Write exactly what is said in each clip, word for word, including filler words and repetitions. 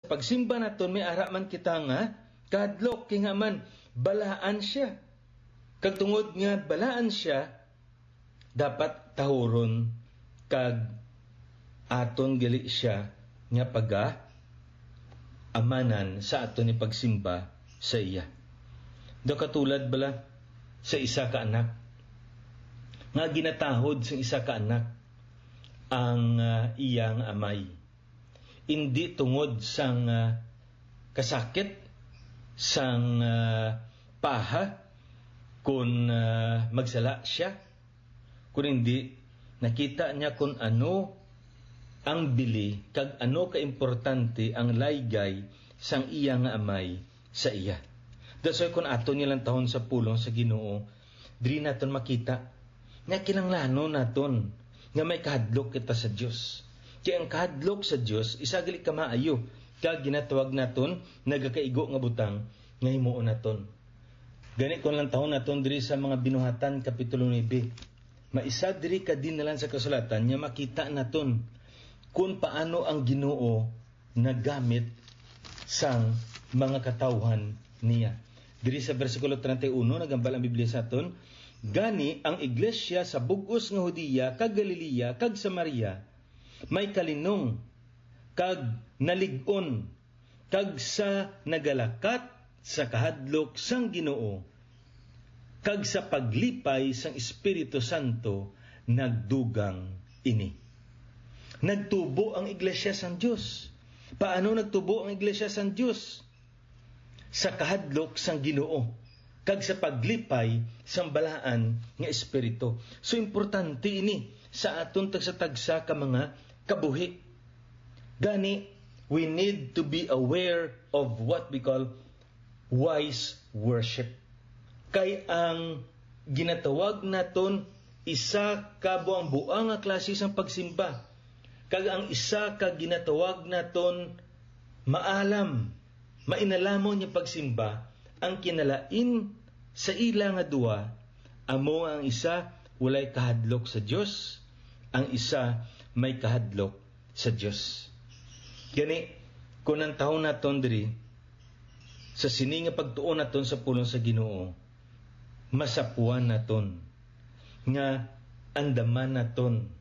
pagsimba naton may ara man kita nga kahadlok kay nga man balaan siya. Kag tungod nga balaan siya, dapat tahuron kag aton gali siya nga paga amanan sa aton ni pagsimba sa iya. Do katulad bala sa isa ka anak nga ginatahod sa isa ka anak ang uh, iyang amay. Hindi tungod sang uh, kasakit sang uh, paha kung uh, magsala siya, kung hindi nakita niya kung ano ang bili kag ano kaimportante ang laygay sang iyang amay sa iya. Dasoy kung ato nilang tahon sa pulong sa Ginoo, diri naton makita nga kinahanglan naton nga may kahadlok kita sa Dios. Kaya ang kahadlok sa Dios isagali ka maayo kag ginatawag naton nagakaigo nga butang nga himuon naton. Gani kon lang tahon naton diri sa mga Binuhatan kapitulo nine. Maisa diri ka din nalan sa kasulatan nga makita naton kung paano ang Ginoo nagamit sang mga katawhan niya. Diri sa bersikulo thirty-one nagambal ang Biblia sa aton, gani ang iglesia sa bug-os nga Hudiya kag Galilea kag Samaria may kalinong kag nalig-on kag sa nagalakat sa kahadlok sang Ginoo kag sa paglipay sang Espiritu Santo nagdugang ini. Nagtubo ang iglesia sang Dios. Paano nagtubo ang iglesia sang Dios? Sa kahadlok sang Ginoo kag sa paglipay sang balaan nga espiritu. So importante ini sa aton tagsa-tagsa ka mga kabuhi. Gani, we need to be aware of what we call wise worship. Kay ang ginatawag naton isa ka buang-buang nga klase sang pagsimba. Kag ang isa ka ginatawag naton maalam, mainalamon yung pagsimba, ang kinalain sa ila nga duwa, amo ang isa walay kahadlok sa Dios, ang isa may kahadlok sa Dios. Gani, kung ang taon naton diri, sa sini nga pagtuon naton sa pulong sa Ginoo, masapuan naton, nga andaman naton,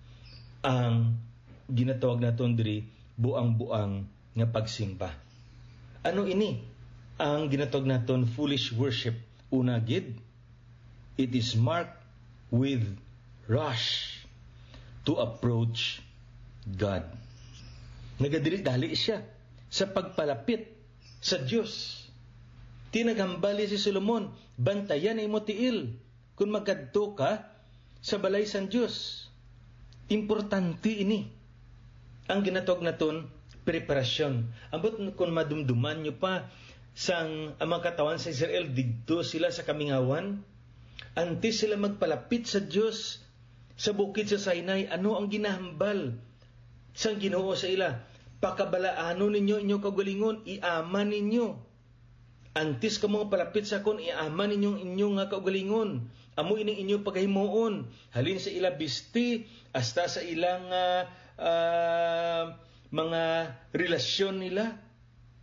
ang ginatawag naton diri, buang-buang nga pagsimba. Ano ini? Ang ginatawag naton foolish worship. Una gid, it is marked with rush to approach God. Nagadili-dali siya sa pagpalapit sa Dios. Tinaghambali si Solomon, bantayan ay mo tiil kung magkadto ka sa balay sang Dios. Importante ini. Ang ginatawag naton preparasyon. Ambot kung madumduman nyo pa sang ang mga katawan sa Israel, digdo sila sa kamingawan, antes sila magpalapit sa Dios sa bukid sa Sinai, ano ang ginahambal sang Ginoo sa ila? Pakabalaano ninyo inyo kaugalingon, iaman ninyo. Antes ka mga palapit sa kon, iaman ninyong inyong nga kaugalingon. Amo ining inyo paghimuon. Halin sa ila bisti, hasta sa ilang uh, uh, mga relasyon nila.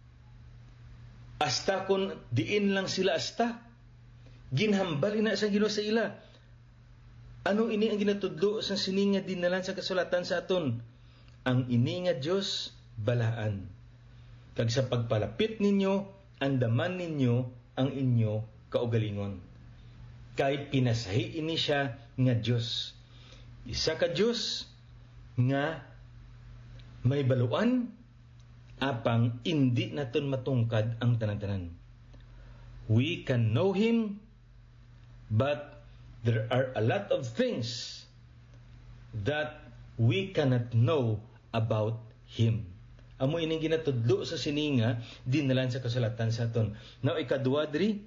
Hasta kung diin lang sila hasta. Ginhambal ina sa Ginoo sa ila. Ano ini ang ginatudlo sa sininga dinalan sa kasulatan sa aton? Ang ini nga Dios balaan. Kag sa pagpalapit ninyo, andaman ninyo ang inyo kaugalingon. Kay pinasahi ini siya nga Dios. Isa ka Dios nga may baluan apang indi naton matungkad ang tanan-tanan. We can know Him, but there are a lot of things that we cannot know about Him. Amo ining ginatudlo sa sininga dinalan sa kasulatan sa aton. Now ikaduha diri,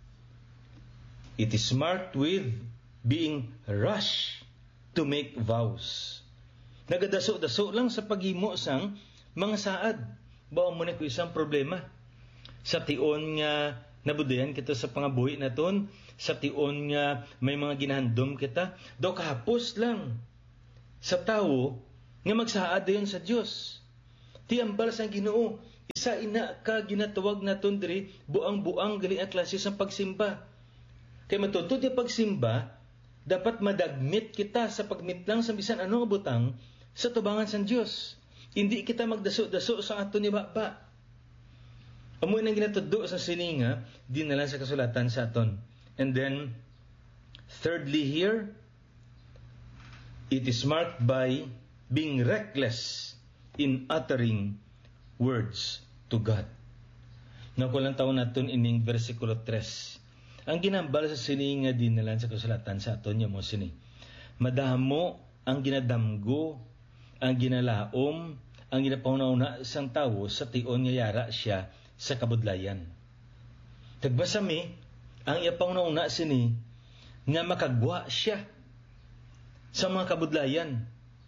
it is marked with being rush to make vows. Nagadaso-daso lang sa paghimo sang mga saad. Bawa mo na ko isang problema. Sa tion nga nabudayan kita sa pangabuhi naton, sa tion nga may mga ginahandom kita, daw kahapos lang sa tao nga magsaad dayon sa Dios. Ti ambal sang Ginoo, Isa ina ka ginatawag naton diri buang-buang gali ang klase sa pagsimba. Kay matutod yung pagsimba, dapat madagmit kita sa pagmitlang sa bisan anong butang sa tubangan sa Dios. Hindi kita magdaso-daso sa aton ni baba. Amoy nang ginatudo sa sininga, dinala sa kasulatan sa aton. And then, thirdly here, it is marked by being reckless in uttering words to God. Nakulang taon natin ining versikulo tres. Ang ginambal sa sininga dinala sa kasulatan sa aton niya mo sini. Madamo ang ginadamgo, ang ginalaom, ang ginapauna-una sang tawo sa tion nga yara siya sa kabudlayan. Tagbasa mi, ang iya pauna-una sini nga makagwa siya sa mga kabudlayan.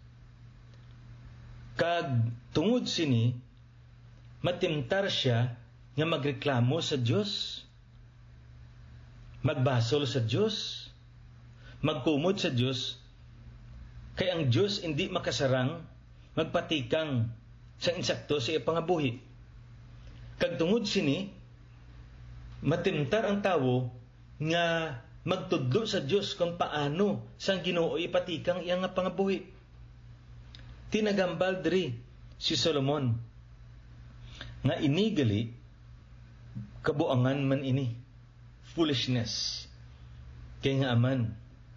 Kag tungod sini, matimtar siya nga magreklamo sa Dios, magbasol sa Dios, magkumod sa Dios, kay ang Dios hindi makasarang magpatikang sa insakto sa ipangabuhi. Kag tungod sini, matimtar ang tawo nga magtudlo sa Dios kung paano sang Ginoo ipatikang iyang nga pangabuhi. Tinagambal diri si Solomon nga inigali kabuangan man ini, foolishness. Kay nga aman,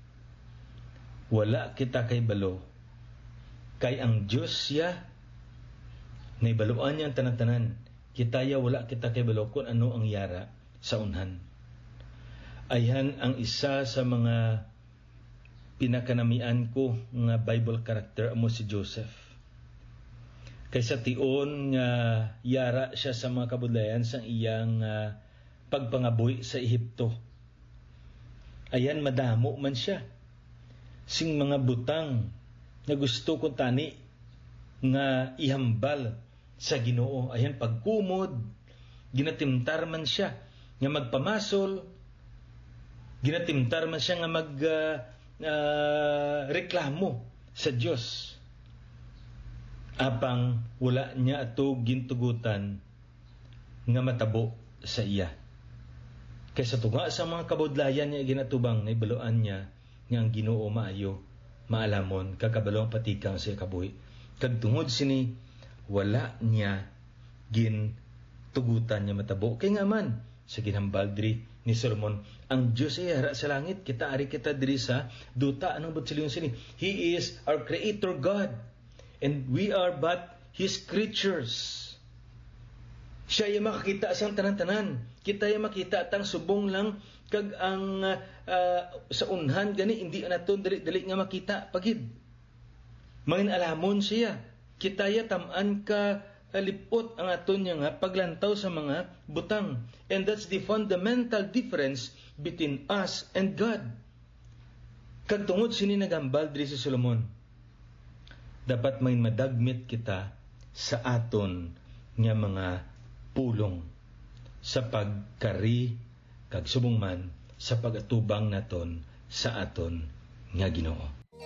wala kita kay balo, kay ang Diyos siya, naibaluan niya ang tanan-tanan. Kitaya wala kita kay balo kung ano ang yara sa unhan. Ayhan ang isa sa mga pinakanamian ko nga Bible character amo si Joseph. Kaysa tion nga yara siya sa mga kabudlayan sa iyang uh, pagpangabuhi sa Ehipto. Ayan, madamo man siya. Sing mga butang na gusto kong tani nga ihambal sa Ginoo. Ayan, pagkumod, ginatimtar man siya nga magpamasol, ginatimtar man siya nga mag uh, uh, reklamo sa Dios. Apang wala niya ato gintugutan nga matabo sa iya. Kaysa tunga sa mga kabudlayan niya ginatubang na ibaluan niya nga ang Ginoo maayo, maalamon, kakabalong patikang sa kabuhi. Kag tungod sini, wala niya gintugutan niya matabo. Kaya nga man, sa ginhambal diri ni Solomon, ang Diyos ay hara sa langit, kita ari kita diri sa duta. Anong butsilyon sini? He is our Creator God, and we are but His creatures. Siya yung makakita sang tanan-tanan. Kita yung makita at ang subong lang kag ang uh, sa unhan gani hindi naton dali-dali nga makita pagid. Mangin alamon siya. Kita ya tamaan ka lipot ang aton niya nga paglantaw sa mga butang. And that's the fundamental difference between us and God. Kag tungod sini nagambal diri si Solomon, dapat may madagmit kita sa aton nga mga pulong sa pagkari kag subong man sa pagatubang naton sa aton nga Ginoo.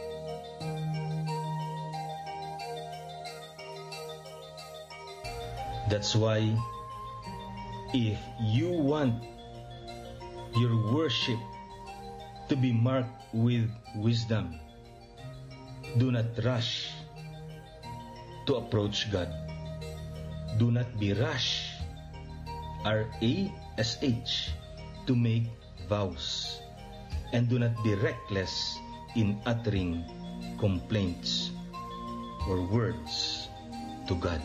That's why if you want your worship to be marked with wisdom, do not rush to approach God. Do not be rash, R A S H, to make vows. And do not be reckless in uttering complaints or words to God.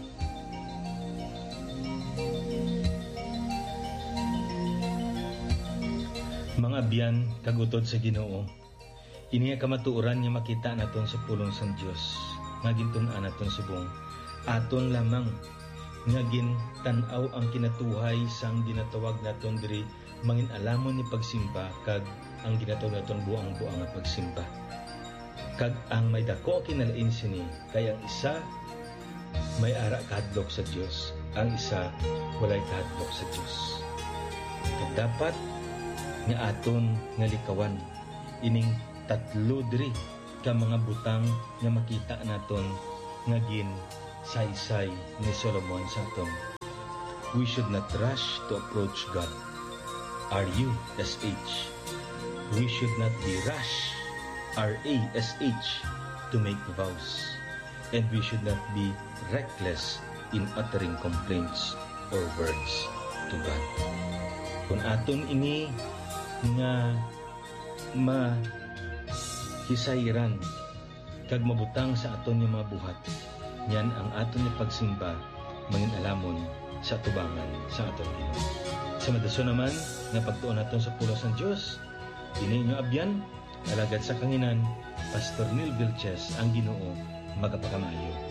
Mga biyan kagutod sa Ginoo, ini nga kamatuoran nga makita naton sa pulong sang Dios, nga gintun-an naton subong aton lamang nga gintanaw ang kinatuhay sang ginatawag naton diri mangin alamon ni pagsimba kag ang ginatawag naton buang-buang nga pagsimba. Kag ang may dako kinalain sini kay ang isa may ara kahadlok sa Dios, ang isa walay kahadlok sa Dios. Kag dapat nga aton nga likawan ining tatlo diri ka mga butang nga makita naton nga gin saysay ni Solomon sa aton. We should not rush to approach God. R U S H. We should not be rash, R A S H, to make vows. And we should not be reckless in uttering complaints or words to God. Kung aton ini nga mahisayran kag mabutang sa aton nga mga buhat, yan ang aton nga pagsimba mangin alamon sa tubangan sa aton Ginoo. Sa madason naman nga pagtuon naton sa pulos ng Dios, dinay inyo abyan alagad sa kanginan Pastor Neil Vilches ang Ginoo magapakamayo.